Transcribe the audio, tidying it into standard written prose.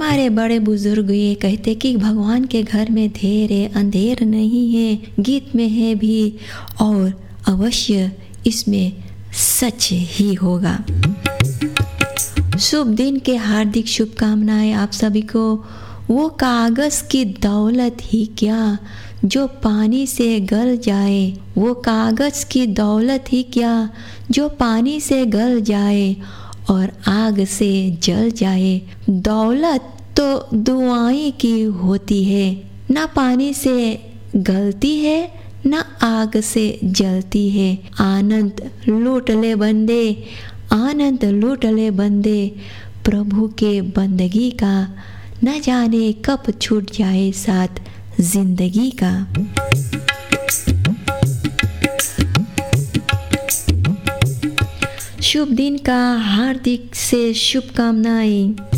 हमारे बड़े बुजुर्ग ये कहते कि भगवान के घर में देर है अंधेर नहीं है, गीत में है भी और अवश्य इसमें सच ही होगा। शुभ दिन के हार्दिक शुभकामनाएं आप सभी को। वो कागज़ की दौलत ही क्या जो पानी से गल जाए, वो कागज़ की दौलत ही क्या जो पानी से गल जाए और आग से जल जाए। दौलत तो दुआएं की होती है, ना पानी से गलती है ना आग से जलती है। आनंद लूट ले बंदे, आनंद लूट ले बंदे, प्रभु के बंदगी का न जाने कब छूट जाए साथ जिंदगी का। शुभ दिन का हार्दिक से शुभकामनाएं।